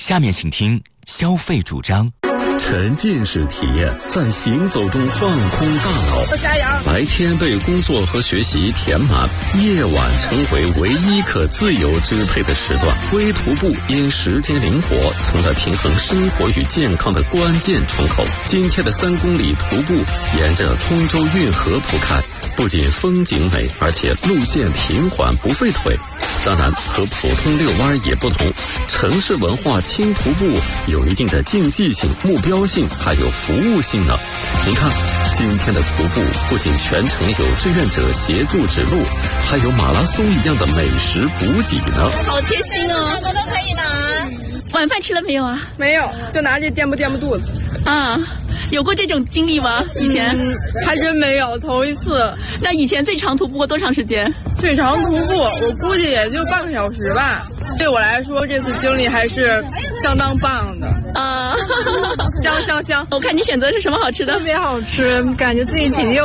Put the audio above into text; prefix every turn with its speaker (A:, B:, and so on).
A: 下面请听消费主张。
B: 沉浸式体验，在行走中放空大脑。白天被工作和学习填满，夜晚成为唯一可自由支配的时段。微徒步因时间灵活，成了平衡生活与健康的关键窗口。今天的3公里徒步，沿着通州运河铺开，不仅风景美，而且路线平缓不费腿。当然，和普通遛弯也不同，城市文化轻徒步有一定的竞技性、目标性，还有服务性呢。您看，今天的徒步不仅全程有志愿者协助指路，还有马拉松一样的美食补给呢。
C: 好贴心哦，什么都可以拿。晚饭吃了没有啊？
D: 没有，就拿这垫不肚子。
C: 啊，有过这种经历吗？以前
D: 还真没有，头一次。
C: 那以前最长徒步过多长时间？
D: 最长徒步我估计也就半个小时吧。对我来说，这次经历还是相当棒的。
C: 啊，
D: 香。
C: 我看你选择是什么好吃的？
D: 特别好吃，感觉自己体力